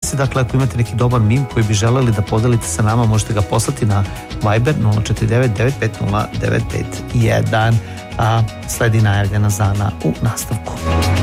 se, dakle ako imate neki dobar mim koji bi želeli da podelite sa nama, možete ga poslati na Viber 049 950 951, a sledi najavljena Zana u nastavku.